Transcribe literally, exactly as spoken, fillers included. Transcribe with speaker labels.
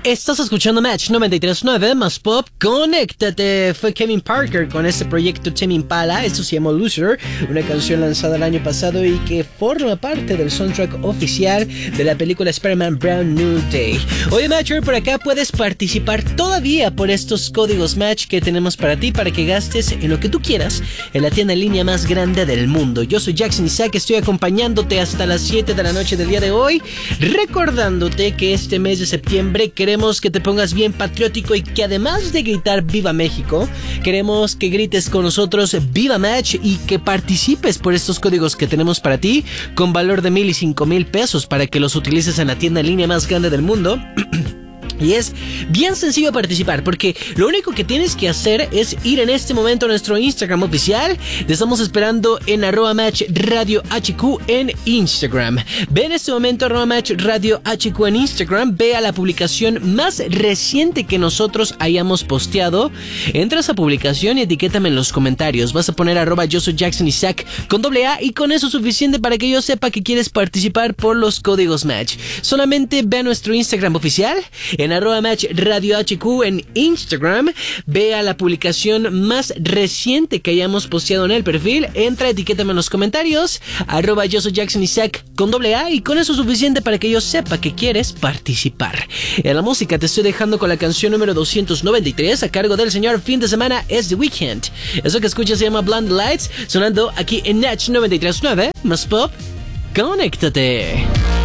Speaker 1: Estás escuchando Match noventa y tres punto nueve más Pop. Conéctate. Fue Kevin Parker con este proyecto Tame Impala. Esto se llama Loser, una canción lanzada el año pasado y que forma parte del soundtrack oficial de la película Spider-Man Brand New Day. Oye, Matcher, por acá puedes participar todavía por estos códigos Match que tenemos para ti, para que gastes en lo que tú quieras en la tienda en línea más grande del mundo. Yo soy Jackson Isaac, estoy acompañándote hasta las siete de la noche del día de hoy, recordándote que este mes de septiembre queremos que te pongas bien patriótico y que además de gritar Viva México, queremos que grites con nosotros Viva Match y que participes por estos códigos que tenemos para ti con valor de mil y cinco mil pesos para que los utilices en la tienda en línea más grande del mundo. Y es bien sencillo participar, porque lo único que tienes que hacer es ir en este momento a nuestro Instagram oficial. Te estamos esperando en arroba match radio hq en Instagram. Ve en este momento arroba match radio hq en Instagram. Ve a la publicación más reciente que nosotros hayamos posteado. Entra a esa publicación y etiquétame en los comentarios. Vas a poner arroba yo soy Jackson Isaac con doble A, y con eso es suficiente para que yo sepa que quieres participar por los códigos Match. Solamente ve a nuestro Instagram oficial en arroba match radio hq en Instagram, ve a la publicación más reciente que hayamos posteado en el perfil, entra, etiquétame en los comentarios, arroba yo soy Jackson Isaac con doble A, y con eso es suficiente para que yo sepa que quieres participar. En la música te estoy dejando con la canción número doscientos noventa y tres a cargo del señor Fin de Semana es The Weeknd. Eso que escuchas se llama Blonde Lights, sonando aquí en Match noventa y tres punto nueve más Pop. Conéctate.